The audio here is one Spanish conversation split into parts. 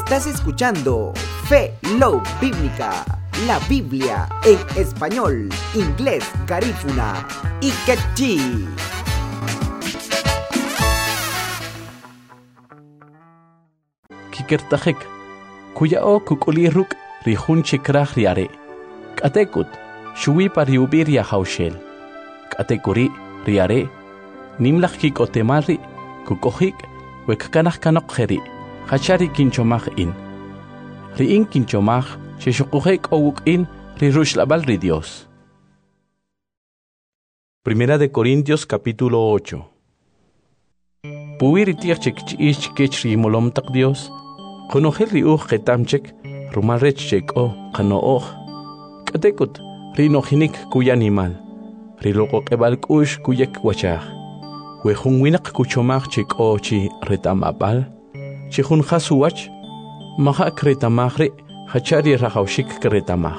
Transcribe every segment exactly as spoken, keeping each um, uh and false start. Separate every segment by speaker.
Speaker 1: Estás escuchando Fe Love Bíblica, la Biblia en español, inglés, garífuna y quechí.
Speaker 2: Kikertajek, kuya o kukuliruk rihun chikraj riare. Katekut, shui pariubir ya haushel. Katekuri riare, nimlach kik otemari, kukohik, wekkanach kanok heri. Hachari kinchomach in. Riin kinchomach, sheshukuhek owuk in, rirush labal ri Dios. Primera de Corintios capítulo ocho. Puir itiach chik kech ri molom tak Dios. Konohel ri uch ketamchek, rumalrech chek o kano och. Katekut, ri nohinik kuya animal. Ri loko kebal kush kuyek wachach. Wehun winak kuchomach chek o chi retamapal. Chihun khasuwach, maha kretamahre, hachari rahaushik kretamah.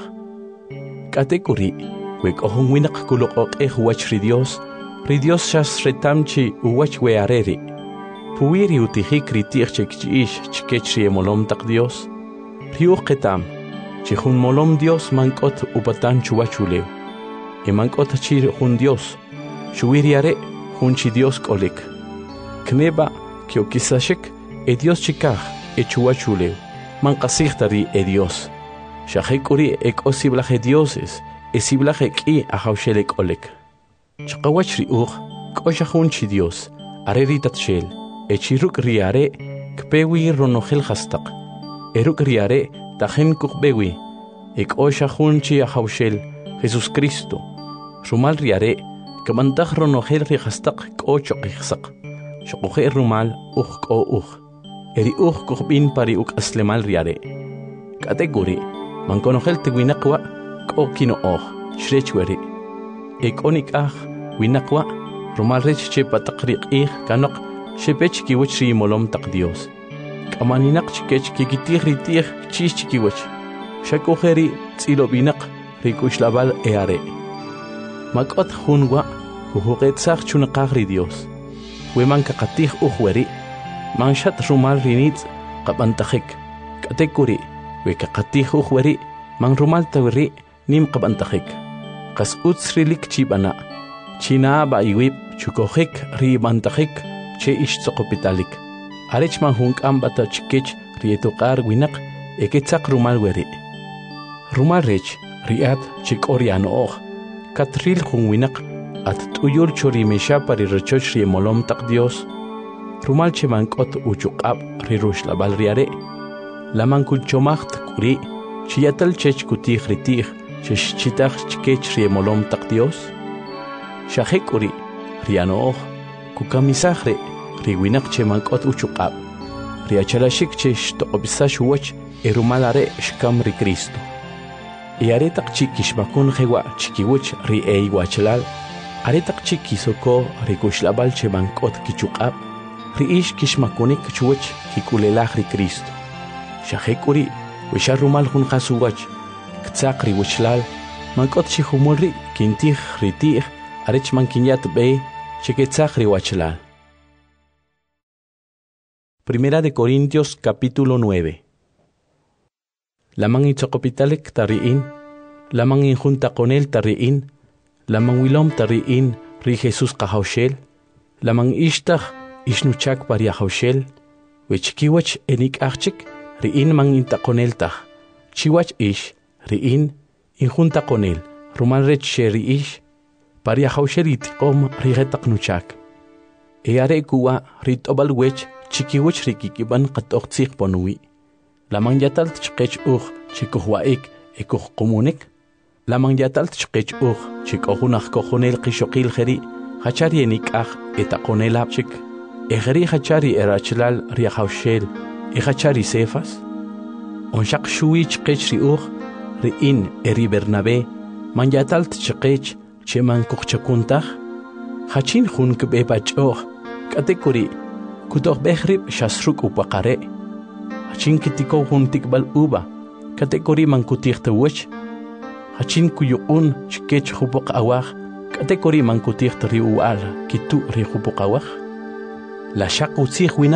Speaker 2: Katekuri, wek ohun winak kulok eh wach ri Dios, ri Dios shas retamchi uwach we areri. Puiri utihik ritich chekchiish chkech ri molom tak Dios. Riuch ketam, chihun molom Dios mankot upatan chuwachulew. E mankot chir hun Dios, shuiriare hun chi Dios kolik. Kneba kio kisashik, e Dios chikaj, e chuachuleu, man kasíchtari e Dios. Shahekuri ek osiblaje dioses, e siblaje ki a haushelek olek. Chakawachri ur, koshahunchi Dios, areritat shel, e chiruk riare, kpewi ronogel hastak. Eruk riare, tajen kukbewi, ek oshahunchi a haushel, Jesus Cristo. Rumal riare, kamantah ronogel rihastak kochok ihsak. Shakuhe rumal uk o uk. Eri uj kuhbin pari uk aslemal riare. Kategori, man konohel te winakwa, ko kino oj, shrechweri. Ek onik ah, winakwa, romal rech che patakrik ih, kanok, shepech kiwach ri molom tak Dios. Kamaninak chikech kikitir ritih, chis chikiwach. Shakoheri, tsilo binak, rikushlabal eare. Makot hunwa, kuhuqetsach chunakah ri Dios. Weman kakatih ujweri, manshat rumal rinitz qabantajik. Katekuri, we kakatih ujweri, man rumal tawri nim qabantajik. Kas utsrilik chibana, china ba iwib chukohik ribantajik che istzokopitalik. Arech man hunk ambata chikech rietukar winak eketsak rumal weri. Rumal rech riat chikoriano oj, katril hun winak at tuyur chorimesha pari rechoch ri molom tak Dios. Rumal che mankot uchuqab rirush la balriare. La mankuchomacht kuri, chiyatal chech kutih ritih, chesh chitach chkech ri molom tak Dios. Shahek uri, riano oj, kukamisahre, riwinak che mankot uchuqab. Riachalashik chesh toqobisash wach, erumalare shkam ri Cristo. Iaretak chikishmakun hewa chikiwach ri eiwachalal. Aretak chikisoko rikushlabal che mankot kichuqab. Riish kishmakunik chuwach kikulelaj ri Cristo. Shahekuri, wisharumal hun khasuwach, ktsak ri wishlal, mankot chihumulri, kintih ritih, arech mankinyat be, cheketsak ri wachlal. Primera de Corintios capítulo nueve. Lamang itzokopitalik tariin, lamang injunta con él tariin, lamang wilom tariin ri Jesus kahaushel, lamang ishtach ishnuchak paria haushel, wechkiwach enik achik, riin man intakoneltach, chiwach ish, riin, injunta con él, rumalrech sheri ish, paria haushel itikom rigetak nuchak. Eare kuwa ritobal wech, chikiwach rikikiban katoktsik ponui. Lamang yatal tchkech uch, chikuhwaik, ekuh komunik. Lamang yatal tchkech uch, chikohunach kohonel kishokil heri, hachari enik ach, etakonel apchik. Egeri hachari erachlal riahaushel, e hachari sefas. Onshak shui chkech riuch, riin eri Bernabe, man yatal tchkech, cheman kuchchakuntach. Hachin hun kbe bachoch, katekuri, kutoh behrib shasruk upakare. Hachin kitiko hun tikbal uba, katekuri man kutirte wach. Hachin kuyukun chkech hupok awach, katekuri man kutirte riual, kitu ri hupok awach. La shak utsih wina